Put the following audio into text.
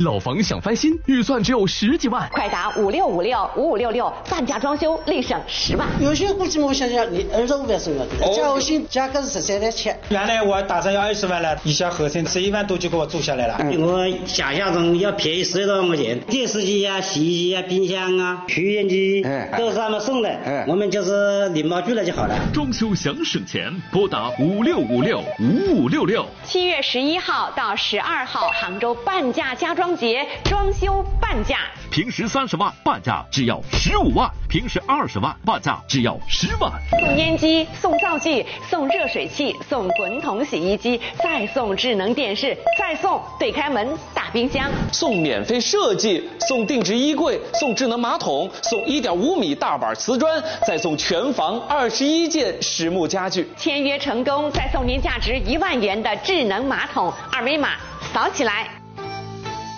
老房想翻新，预算只有10几万， 快打56565566，半价装修立省10万。 有些估计我想想，你25万送要的，加我薪价格是13.7万。 原来我打算要20万了，一下合成11万多就给我做下来了。 我想象中要便宜10多万块钱，电视机啊、洗衣机啊、冰箱啊、取烟机都是他们送的，我们就是领包去了就好了。 装修想省钱，拨打56565566。 7月11号到12号，杭州半价家装节，装修半价。 平时30万，半价只要15万；平时20万，半价只要10万。 送烟机，送灶具，送热水器，送滚筒洗衣机，再送智能电视，再送对开门大冰箱， 送免费设计，送定制衣柜，送智能马桶，送1.5米大板瓷砖，再送全房21件实木家具。 签约成功，再送您价值1万元的智能马桶，2维码扫起来。